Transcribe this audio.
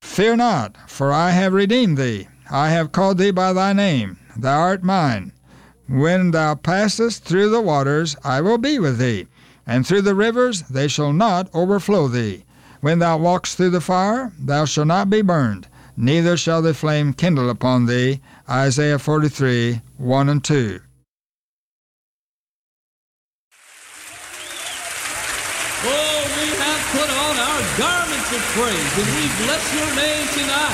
Fear not, for I have redeemed thee. I have called thee by thy name. Thou art mine. When thou passest through the waters, I will be with thee, and through the rivers, they shall not overflow thee. When thou walkest through the fire, thou shalt not be burned, neither shall the flame kindle upon thee. Isaiah 43, 1 and 2. Oh, we have put on our garments of praise, and we bless your name tonight.